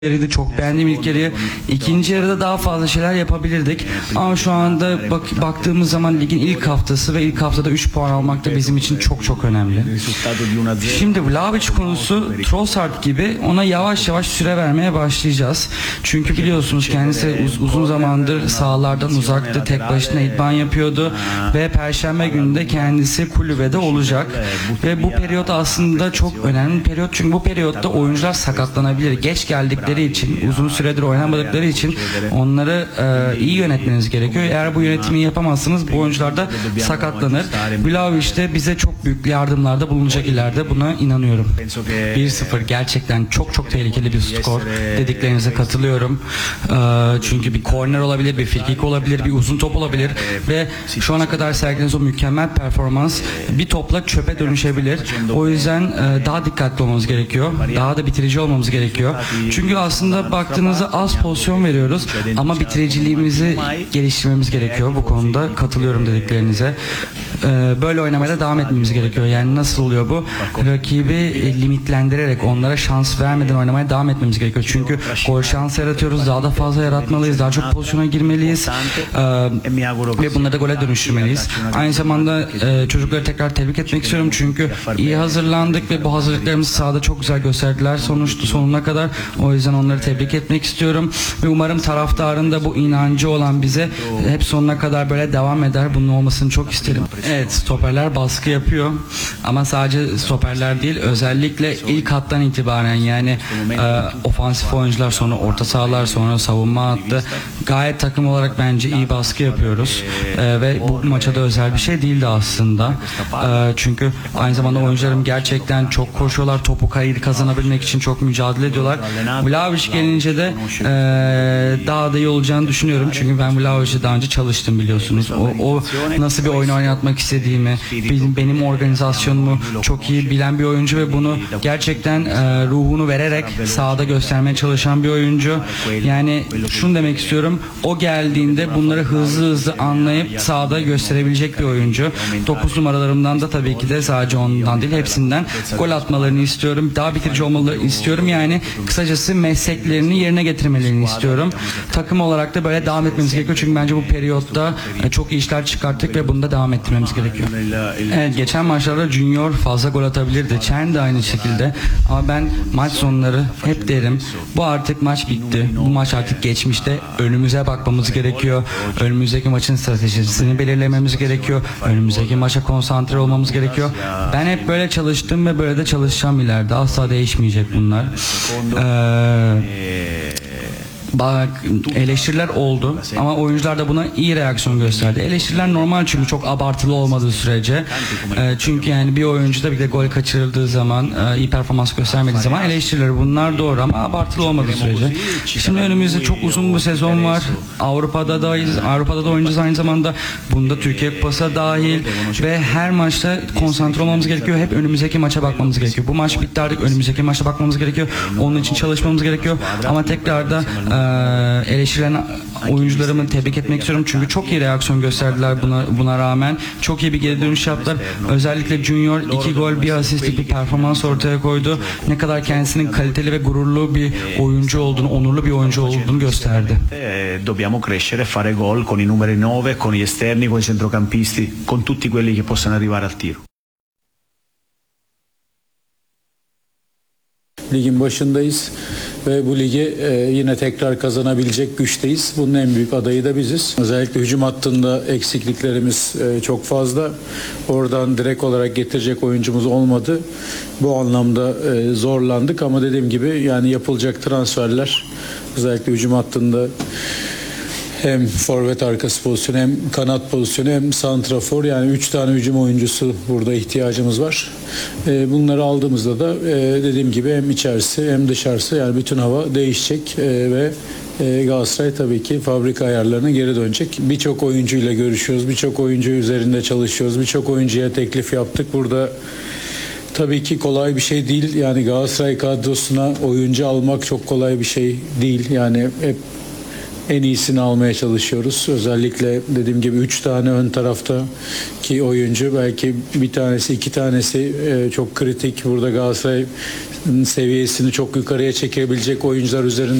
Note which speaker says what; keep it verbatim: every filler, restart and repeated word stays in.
Speaker 1: yarıydı. Çok beğendiğim ilk yarıyı. İkinci yarıda daha fazla şeyler yapabilirdik. Ama şu anda bak, baktığımız zaman ligin ilk haftası ve ilk haftada üç puan almak da bizim için çok çok önemli. Şimdi Vlahovic konusu Trossard gibi ona yavaş yavaş süre vermeye başlayacağız. Çünkü biliyorsunuz kendisi uz uzun zamandır sahalardan uzaktı. Tek başına idman yapıyordu ve Perşembe günü de kendisi kulübede olacak. Ve bu periyot aslında çok önemli bir periyot. Çünkü bu periyotta oyuncular sakatlanabilir. Geç geldikleri için, uzun süredir oynamadıkları için onları e, iyi yönetmeniz gerekiyor. Eğer bu yönetimi yapamazsınız bu oyuncular da sakatlanır. Vlahovic de bize çok büyük yardımlarda bulunacak ileride. Buna inanıyorum. bir sıfır gerçekten çok çok tehlikeli bir skor. Dediklerinize katılıyorum. E, çünkü bir korner olabilir, bir frikik olabilir, bir uzun top olabilir ve şu ana kadar sergilediğiniz o mükemmel performans bir topla çöpe dönüşebilir. O yüzden e, daha dikkatli olmamız gerekiyor. Daha da bitirici olmamız gerekiyor. Çünkü aslında baktığınızda az pozisyon veriyoruz ama bitiriciliğimizi geliştirmemiz gerekiyor. Bu konuda katılıyorum dediklerinize. Ee, böyle oynamaya da devam etmemiz gerekiyor. Yani nasıl oluyor bu? Rakibi limitlendirerek, onlara şans vermeden oynamaya devam etmemiz gerekiyor. Çünkü gol şansı yaratıyoruz. Daha da fazla yaratmalıyız. Daha çok pozisyona girmeliyiz. Ee, ve bunları da gole dönüştürmeliyiz. Aynı zamanda e, çocukları tekrar tebrik etmek istiyorum. Çünkü iyi hazırlandık ve bu hazırlıklarımızı sahada çok güzel gösterdiler sonuçta sonuna kadar. O yüzden onları tebrik etmek istiyorum. Ve umarım taraftarın da bu inancı olan bize hep sonuna kadar böyle devam eder. Bunun olmasını çok isterim. Evet, stoperler baskı yapıyor. Ama sadece stoperler değil, özellikle ilk hattan itibaren yani e, ofansif oyuncular, sonra orta sahalar, sonra savunma hattı gayet takım olarak bence iyi baskı yapıyoruz. E, ve bu maça da özel bir şey değildi aslında. E, çünkü aynı zamanda oyuncularım gerçekten çok koşuyorlar. Topu kayır kazanabilmek için çok mücadele ediyorlar. Vlahovic gelince de e, daha da iyi olacağını düşünüyorum. Çünkü ben Vlahovic'e daha önce çalıştım biliyorsunuz. O, o nasıl bir oyun oynatmak istediğimi, benim organizasyonumu çok iyi bilen bir oyuncu ve bunu gerçekten e, ruhunu vererek sahada göstermeye çalışan bir oyuncu. Yani şunu demek istiyorum. O geldiğinde bunları hızlı hızlı anlayıp sahada gösterebilecek bir oyuncu. dokuz numaralarımdan da tabii ki de sadece ondan değil hepsinden gol atmalarını istiyorum. Daha bitirici olmalarını istiyorum. Yani kısacası mesleklerini yerine getirmelerini istiyorum. Takım olarak da böyle devam etmemiz gerekiyor. Çünkü bence bu periyotta çok iyi işler çıkarttık ve bunu da devam ettirmemiz gerekiyor. Evet, geçen maçlarda Junior fazla gol atabilirdi. Chen de aynı şekilde. Ama ben maç sonları hep derim. Bu artık maç bitti. Bu maç artık geçmişte. Önümüze bakmamız gerekiyor. Önümüzdeki maçın stratejisini belirlememiz gerekiyor. Önümüzdeki maça konsantre olmamız gerekiyor. Ben hep böyle çalıştım ve böyle de çalışacağım ileride. Asla değişmeyecek bunlar. Eee Bak, eleştiriler oldu ama oyuncular da buna iyi reaksiyon gösterdi. Eleştiriler normal çünkü çok abartılı olmadığı sürece. E, çünkü yani bir oyuncu da bir de gol kaçırıldığı zaman, e, iyi performans göstermediği zaman eleştiriler bunlar doğru ama abartılı olmadığı sürece. Şimdi önümüzde çok uzun bir sezon var. Avrupa'da da Avrupa'da da oynayacağız aynı zamanda. Bunda Türkiye Kupası dahil ve her maçta konsantre olmamız gerekiyor. Hep önümüzdeki maça bakmamız gerekiyor. Bu maç bitti artık, önümüzdeki maça bakmamız gerekiyor. Onun için çalışmamız gerekiyor. Ama tekrar da e, eleştirilen oyuncularımı tebrik etmek istiyorum çünkü çok iyi reaksiyon gösterdiler buna buna rağmen. Çok iyi bir geri dönüş yaptılar. Özellikle Junior iki gol bir asistlik bir performans ortaya koydu. Ne kadar kendisinin kaliteli ve gururlu bir oyuncu olduğunu, onurlu bir oyuncu olduğunu gösterdi.
Speaker 2: Dobbiamo crescere, fare gol con i numeri nove, con gli esterni, con i centrocampisti, con tutti quelli che possano arrivare al tiro.
Speaker 3: Ligin başındayız ve bu ligi e, yine tekrar kazanabilecek güçteyiz. Bunun en büyük adayı da biziz. Özellikle hücum hattında eksikliklerimiz e, çok fazla. Oradan direkt olarak getirecek oyuncumuz olmadı. Bu anlamda e, zorlandık ama dediğim gibi yani yapılacak transferler özellikle hücum hattında hem forvet arkası pozisyonu hem kanat pozisyonu hem santrafor yani üç tane hücum oyuncusu burada ihtiyacımız var. E, bunları aldığımızda da e, dediğim gibi hem içerisi hem dışarısı yani bütün hava değişecek e, ve e, Galatasaray tabii ki fabrika ayarlarına geri dönecek. Birçok oyuncuyla görüşüyoruz, birçok oyuncu üzerinde çalışıyoruz, birçok oyuncuya teklif yaptık. Burada tabii ki kolay bir şey değil yani Galatasaray kadrosuna oyuncu almak çok kolay bir şey değil yani hep en iyisini almaya çalışıyoruz. Özellikle dediğim gibi üç tane ön taraftaki oyuncu belki bir tanesi iki tanesi çok kritik. Burada Galatasaray seviyesini çok yukarıya çekebilecek oyuncular üzerinde